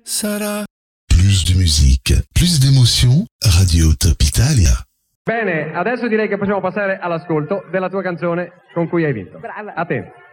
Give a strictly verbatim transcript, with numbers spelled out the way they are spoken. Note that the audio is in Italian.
sarà. Plus de musique, plus d'émotion, Radio Top Italia. Bene, adesso direi che possiamo passare all'ascolto della tua canzone con cui hai vinto. Brava. A te.